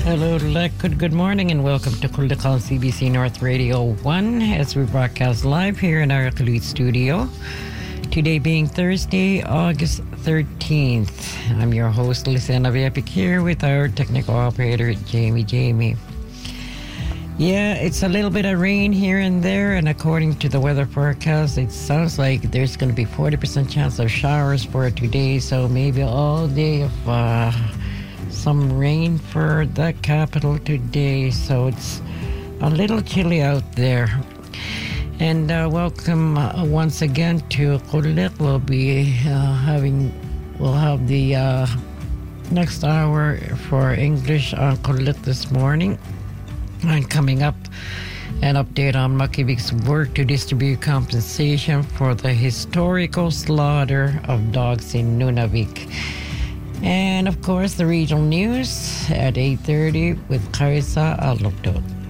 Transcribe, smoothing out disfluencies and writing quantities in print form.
Hello, good morning, and welcome to Kulikal CBC North Radio 1 as we broadcast live here in our Kalut studio. Today being Thursday, August 13th. I'm your host, Lisana Viapik, here with our technical operator, Jamie. Yeah, it's a little bit of rain here and there, and according to the weather forecast, it sounds like there's going to be 40% chance of showers for today, so maybe all day of some rain for the capital today, so it's a little chilly out there. And welcome once again to Kulit. We'll have the next hour for English on Kulit this morning. And coming up, an update on Makivik's work to distribute compensation for the historical slaughter of dogs in Nunavik. And of course, the regional news at 8:30 with Carissa Alokdot.